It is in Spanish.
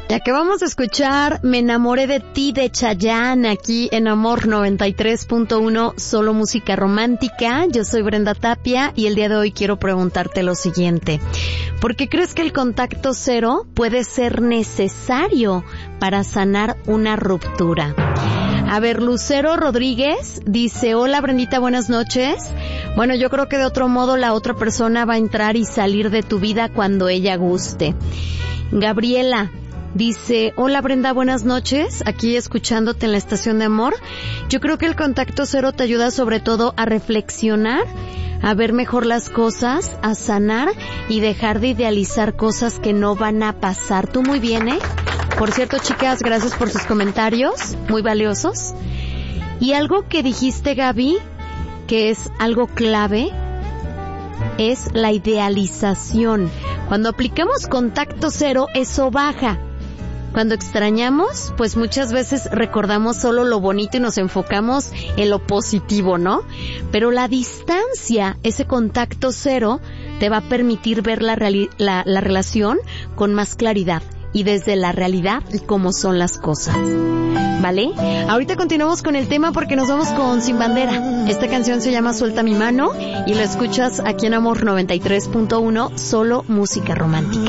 Ya que vamos a escuchar Me enamoré de ti de Chayanne aquí en Amor 93.1, solo música romántica. Yo soy Brenda Tapia y el día de hoy quiero preguntarte lo siguiente. ¿Por qué crees que el contacto cero puede ser necesario para sanar una ruptura? A ver, Lucero Rodríguez dice, hola Brendita, buenas noches. Bueno, yo creo que de otro modo la otra persona va a entrar y salir de tu vida cuando ella guste. Gabriela dice, hola Brenda, buenas noches, aquí escuchándote en la estación de Amor. Yo creo que el contacto cero te ayuda sobre todo a reflexionar, a ver mejor las cosas, a sanar y dejar de idealizar cosas que no van a pasar. Tú muy bien, ¿eh? Por cierto, chicas, gracias por sus comentarios, muy valiosos. Y algo que dijiste, Gaby, que es algo clave, es la idealización. Cuando aplicamos contacto cero, eso baja. Cuando extrañamos, pues muchas veces recordamos solo lo bonito y nos enfocamos en lo positivo, ¿no? Pero la distancia, ese contacto cero, te va a permitir ver la relación con más claridad y desde la realidad y cómo son las cosas. ¿Vale? Ahorita continuamos con el tema porque nos vamos con Sin Bandera. Esta canción se llama Suelta mi mano y la escuchas aquí en Amor 93.1, solo música romántica.